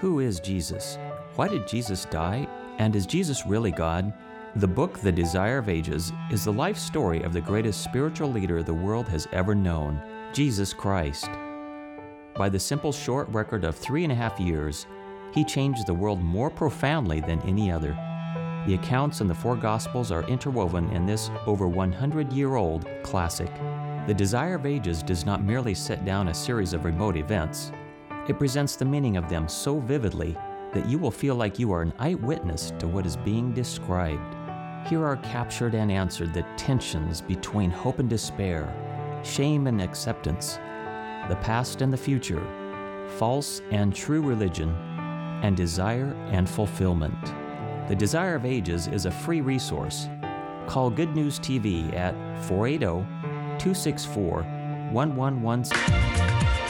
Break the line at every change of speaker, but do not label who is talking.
Who is Jesus? Why did Jesus die? And is Jesus really God? The book, The Desire of Ages, is the life story of the greatest spiritual leader the world has ever known, Jesus Christ. By the simple short record of 3.5 years, he changed the world more profoundly than any other. The accounts in the four Gospels are interwoven in this over 100-year-old classic. The Desire of Ages does not merely set down a series of remote events. It presents the meaning of them so vividly that you will feel like you are an eyewitness to what is being described. Here are captured and answered the tensions between hope and despair, shame and acceptance, the past and the future, false and true religion, and desire and fulfillment. The Desire of Ages is a free resource. Call Good News TV at 480-264-1117.